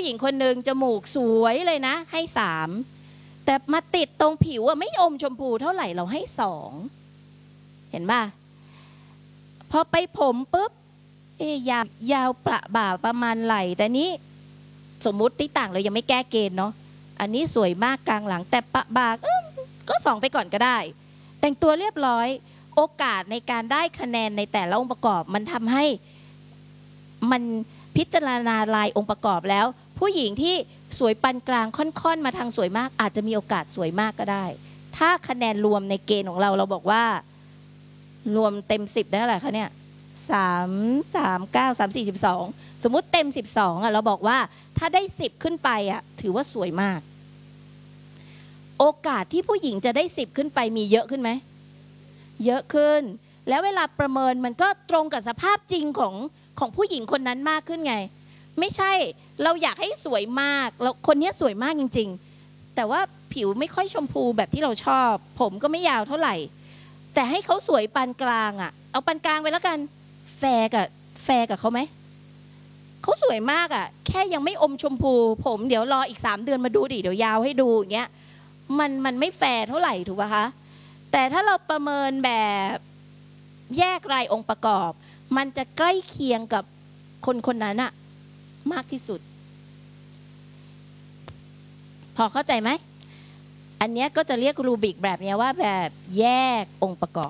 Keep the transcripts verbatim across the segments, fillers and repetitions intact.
หญิงคนหนึ่งจมูกสวยเลยนะให้สามแต่มาติดตรงผิวอะไม่อมชมพูเท่าไหร่เราให้สองเห็นป่ะพอไปผมปุ๊บเอ๊ยยาวยาวประบ่าประมาณไหล่แต่นี้สมมุติที่ต่างเรายังไม่แก้เกณฑ์เนาะอันนี้สวยมากกลางหลังแต่ประบ่าก็สองไปก่อนก็ได้แต่งตัวเรียบร้อยโอกาสในการได้คะแนนในแต่ละองค์ประกอบมันทำให้มันพิจารณารายองค์ประกอบแล้วผู้หญิงที่สวยปานกลางค่อนๆมาทางสวยมากอาจจะมีโอกาสสวยมากก็ได้ถ้าคะแนนรวมในเกณฑ์ของเราเราบอกว่ารวมเต็มสิบได้เท่าไหร่คะเนี่ยสามสามเก้าสามสี่สิบสองสมมุติเต็มสิบสองอ่ะเราบอกว่าถ้าได้สิบขึ้นไปอ่ะถือว่าสวยมากโอกาสที่ผู้หญิงจะได้สิบขึ้นไปมีเยอะขึ้นไหมเยอะขึ้นแล้วเวลาประเมินมันก็ตรงกับสภาพจริงของของผู้หญิงคนนั้นมากขึ้นไงไม่ใช่เราอยากให้สวยมากแล้วคนนี้สวยมากจริงๆแต่ว่าผิวไม่ค่อยชมพูแบบที่เราชอบผมก็ไม่ยาวเท่าไหร่แต่ให้เขาสวยปานกลางอ่ะเอาปานกลางไปแล้วกันแฟร์กับแฟร์กับเขาไหมเขาสวยมากอ่ะแค่ยังไม่อมชมพูผมเดี๋ยวรออีกสามเดือนมาดูดิเดี๋ยวยาวให้ดูอย่างเงี้ยมันมันไม่แฟร์เท่าไหร่ถูกป่ะคะแต่ถ้าเราประเมินแบบแยกรายองค์ประกอบมันจะใกล้เคียงกับคนคนนั้นอะมากที่สุดพอเข้าใจไหมอันนี้ก็จะเรียกรูบิกแบบนี้ว่าแบบแยกองค์ประกอบ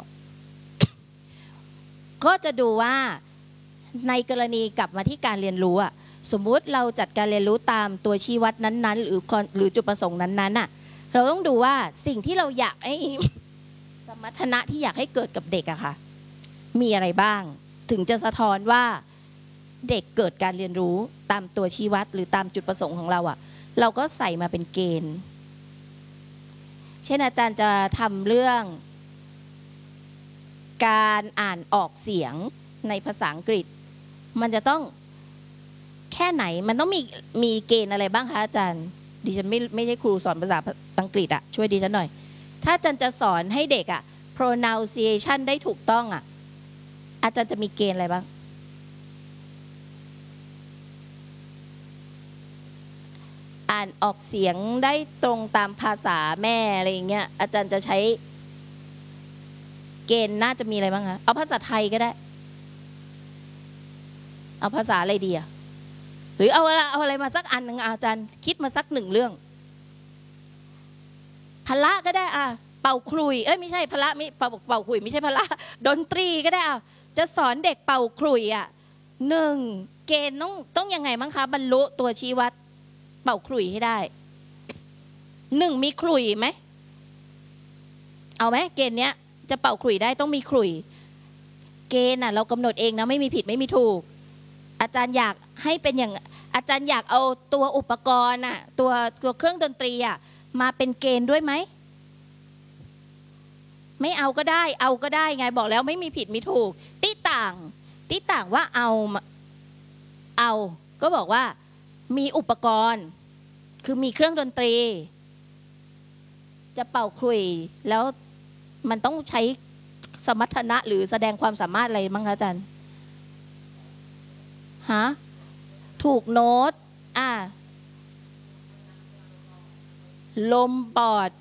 ก็จะดูว่าในกรณีกลับมาที่การเรียนรู้อะสมมุติเราจัดการเรียนรู้ตามตัวชี้วัดนั้นๆหรือหรือจุดประสงค์นั้นๆอะเราต้องดูว่าสิ่งที่เราอยากให้ สมรรถนะที่อยากให้เกิดกับเด็กอะค่ะมีอะไรบ้างถึงจะสะท้อนว่าเด็กเกิดการเรียนรู้ตามตัวชี้วัดหรือตามจุดประสงค์ของเราอะเราก็ใส่มาเป็นเกณฑ์เช่นอาจารย์จะทำเรื่องการอ่านออกเสียงในภาษาอังกฤษมันจะต้องแค่ไหนมันต้องมีมีเกณฑ์อะไรบ้างคะอาจารย์ดิฉันไม่ไม่ใช่ครูสอนภาษาอังกฤษอะช่วยดิฉันหน่อยถ้าอาจารย์จะสอนให้เด็กอะ pronunciation ได้ถูกต้องอะอาจารย์จะมีเกณฑ์อะไรบ้างอ่านออกเสียงได้ตรงตามภาษาแม่อะไรอย่างเงี้ยอาจารย์จะใช้เกณฑ์น่าจะมีอะไรบ้างคะเอาภาษาไทยก็ได้เอาภาษาอะไรดีอะหรือเอาอะไรเอาอะไรมาสักอันหนึ่งอาจารย์คิดมาสักหนึ่งเรื่องพละก็ได้อ่ะเป่าขลุ่ยเอ้ยไม่ใช่พละไม่เป่าเป่าขลุ่ยไม่ใช่พละดนตรีก็ได้อ่ะจะสอนเด็กเป่าขลุ่ยอ่ะหนึ่งเกณฑ์ต้องต้องยังไงบ้างคะบรรลุตัวชี้วัดเป่าขลุ่ยให้ได้หนึ่งมีขลุ่ยไหมเอาไหมเกณฑ์เนี้ยจะเป่าขลุ่ยได้ต้องมีขลุ่ยเกณฑ์อ่ะเรากำหนดเองนะไม่มีผิดไม่มีถูกอาจารย์อยากให้เป็นอย่างอาจารย์อยากเอาตัวอุปกรณ์อ่ะตัวตัวเครื่องดนตรีอ่ะมาเป็นเกณฑ์ด้วยไหมไม่เอาก็ได้เอาก็ได้ไงบอกแล้วไม่มีผิดมีถูกติต่างติต่างว่าเอาเอาก็บอกว่ามีอุปกรณ์คือมีเครื่องดนตรีจะเป่าขลุ่ยแล้วมันต้องใช้สมรรถนะหรือแสดงความสามารถอะไรมั้งคะอาจารย์ฮะถูกโน้ตอ่ะลมปอด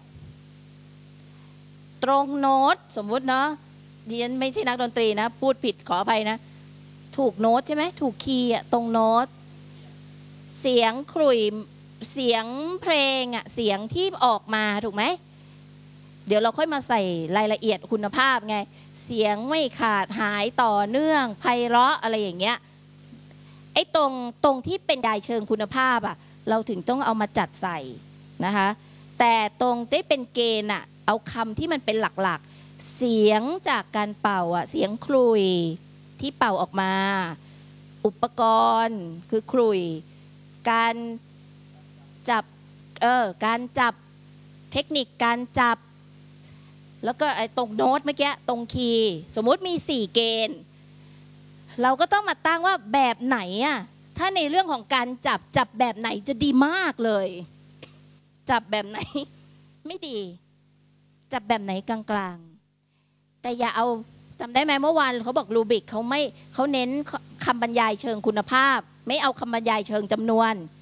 ตรงโน้ตสมมุติเนาะดิฉันไม่ใช่นักดนตรีนะพูดผิดขออภัยนะถูกโน้ตใช่ไหมถูกคีย์อะตรงโน้ตเสียงขลุ่ยเสียงเพลงอะเสียงที่ออกมาถูกไหมเดี๋ยวเราค่อยมาใส่รายละเอียดคุณภาพไงเสียงไม่ขาดหายต่อเนื่องไพเราะอะไรอย่างเงี้ยไอ้ตรงตรงที่เป็นรายเชิงคุณภาพอะเราถึงต้องเอามาจัดใส่นะคะแต่ตรงที่เป็นเกณฑ์อะเอาคำที่มันเป็นหลักๆเสียงจากการเป่าอะเสียงขลุ่ยที่เป่าออกมาอุปกรณ์คือขลุ่ยการจับเออการจับเทคนิคการจับแล้วก็ไอ้ตรงโน้ตเมื่อกี้ตรงคีย์สมมุติมีสี่เกณฑ์เราก็ต้องมาตั้งว่าแบบไหนอะถ้าในเรื่องของการจับจับแบบไหนจะดีมากเลยจับแบบไหนไม่ดีจับแบบไหนกลางๆแต่อย่าเอาจำได้ไหมเมื่อวานเขาบอกรูบิกเขาไม่เขาเน้นคำบรรยายเชิงคุณภาพไม่เอาคำบรรยายเชิงจำนวน